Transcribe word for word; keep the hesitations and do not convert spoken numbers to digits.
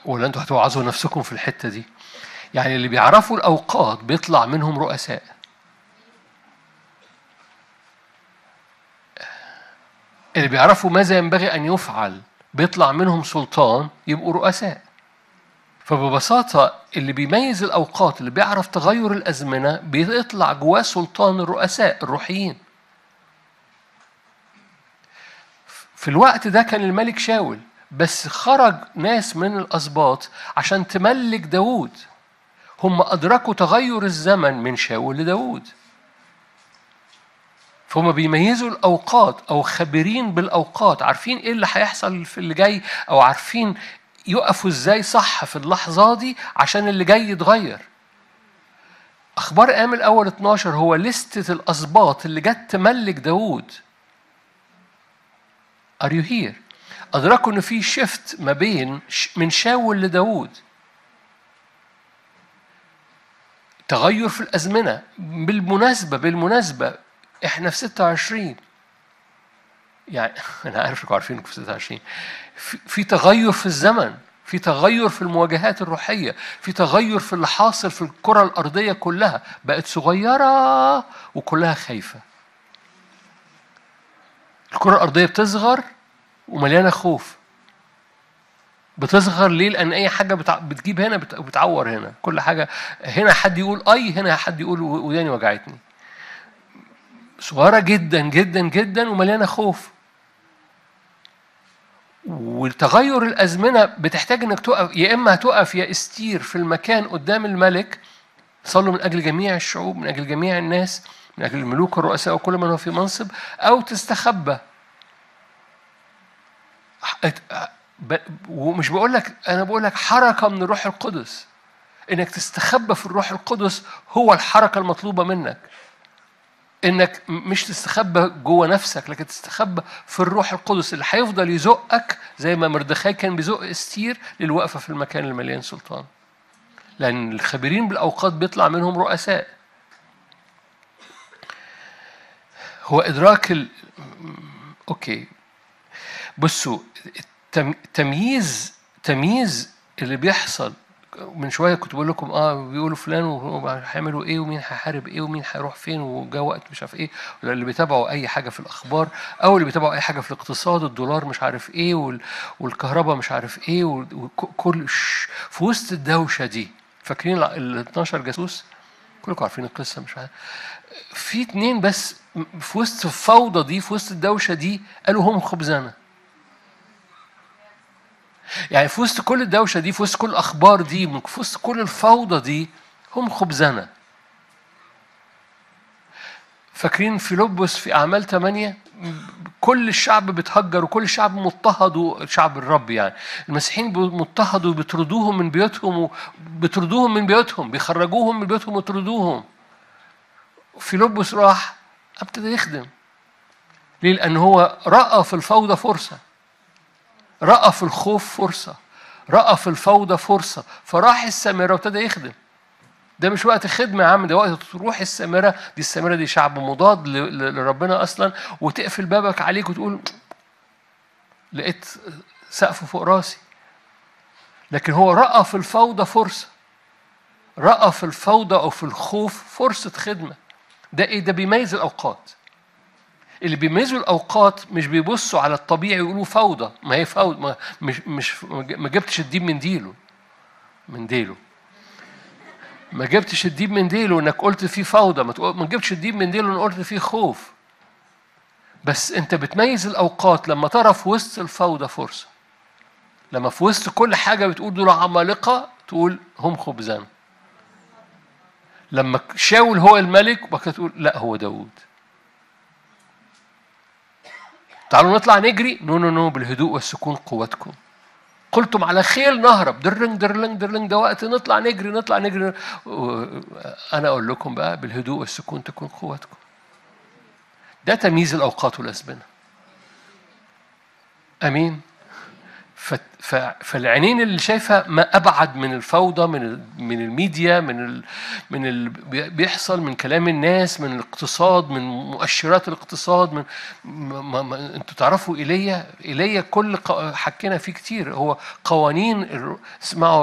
ولا أنتوا هتوعظوا نفسكم في الحتة دي؟ يعني اللي بيعرفوا الأوقات بيطلع منهم رؤساء. اللي بيعرفوا ماذا ينبغي أن يفعل بيطلع منهم سلطان، يبقوا رؤساء. فببساطة اللي بيميز الأوقات، اللي بيعرف تغير الأزمنة، بيطلع جواه سلطان الرؤساء الروحيين. في الوقت ده كان الملك شاول، بس خرج ناس من الأسباط عشان تملك داود. هم أدركوا تغير الزمن من شاول لداود، فهم بيميزوا الأوقات أو خبيرين بالأوقات، عارفين إيه اللي هيحصل في اللي جاي، أو عارفين يقفوا إزاي صح في اللحظة دي عشان اللي جاي يتغير. أخبار آمل أول اتناشر هو لستة الأسباط اللي جت تملك داود. Are you here؟ أدركوا إن في شيفت ما بين من شاول لداود، تغير في الأزمنة. بالمناسبة بالمناسبة إحنا في ستة وعشرين، يعني أنا عارف إنكم عارفين إنكم في ستة وعشرين. في, في تغير في الزمن، في تغير في المواجهات الروحية، في تغير في اللي حاصل في الكرة الأرضية كلها. بقت صغيرة وكلها خايفة. الكرة الأرضية بتصغر ومليانة خوف. بتصغر ليه؟ لأن أي حاجة بتجيب هنا بتعور هنا. كل حاجة هنا حد يقول أي، هنا حد يقول وداني وجعتني. صغيرة جدا جدا جدا ومليانة خوف. وتغير الأزمنة بتحتاج إنك تقف، يا إما هتقف يا استير في المكان قدام الملك، صلوا من أجل جميع الشعوب، من أجل جميع الناس، من أجل الملوك والرؤساء وكل من هو في منصب، أو تستخبى. ومش بقول لك، أنا بقول لك حركة من الروح القدس. إنك تستخبى في الروح القدس هو الحركة المطلوبة منك. إنك مش تستخبى جوه نفسك، لكن تستخبى في الروح القدس اللي هيفضل يزقك زي ما مردخاي كان بيزق استير للوقفة في المكان المليان سلطان. لأن الخبيرين بالأوقات بيطلع منهم رؤساء. هو إدراك ال... أوكي، بصوا، تمييز تمييز اللي بيحصل. من شويه كنت بقول لكم اه بيقولوا فلان وهيعملوا ايه ومين هيحارب ايه ومين هيروح فين وجا وقت مش عارف ايه، ولا اللي بيتابعوا اي حاجه في الاخبار، او اللي بيتابعوا اي حاجه في الاقتصاد، الدولار مش عارف ايه وال... والكهرباء مش عارف ايه وكل ش... في وسط الدوشه دي. فاكرين ال اتناشر جاسوس؟ كلكم عارفين القصه مش عارف. في اتنين بس في وسط الفوضى دي، في وسط الدوشه دي، قالوا هم خبزنا. يعني في وسط كل الدوشة دي، في وسط كل الأخبار دي، في وسط كل الفوضى دي، هم خبزنا. فاكرين فيلبس في أعمال ثمانية؟ كل الشعب بتهجر وكل الشعب مضطهد، شعب الرب يعني المسيحيين مضطهدوا وبيطردوهم من بيوتهم وبيطردوهم من بيوتهم بيخرجوهم من بيوتهم ويطردوهم. فيلبس راح ابتدى يخدم. ليه؟ لأن هو رأى في الفوضى فرصة، رأى في الخوف فرصة، رأى في الفوضى فرصة، فراح السامرة وابتدى يخدم. ده مش وقت خدمة يا عم، ده وقت تروح السامرة. دي السامرة دي شعب مضاد لربنا أصلا، وتقفل بابك عليك وتقول لقيت سقف فوق راسي. لكن هو رأى في الفوضى فرصة، رأى في الفوضى أو في الخوف فرصة خدمة. ده إيه؟ ده بيميز الأوقات. اللي بيميزوا الأوقات مش بيبصوا على الطبيعي ويقولوا فوضى. ما هي فوضى، ما مش مش ما جبتش الديب من ديله من ديله ما جبتش الديب من ديله انك قلت فيه فوضى. ما ما جبتش الديب من ديله انك قلت فيه خوف. بس انت بتميز الأوقات لما ترى في وسط الفوضى فرصة، لما في وسط كل حاجة بتقول دول عمالقة تقول هم خبزان. لما شاول هو الملك بقى تقول لا هو داود. تعالوا نطلع نجري، نو نو نو بالهدوء والسكون قوتكم. قلتم على خيل نهرب، درلنج درلنج درلنج، ده وقت نطلع نجري نطلع نجري. أنا أقول لكم بقى بالهدوء والسكون تكون قوتكم. ده تمييز الأوقات والأزمنة. أمين. ف- ف- فالعينين اللي شايفة ما أبعد من الفوضى، من ال- من الميديا، من ال من ال بيحصل، من كلام الناس، من الاقتصاد، من مؤشرات الاقتصاد، من ما ما ما- انتوا تعرفوا ايليا. ايليا كل ق- حكينا فيه كتير، هو قوانين الر- اسمعوا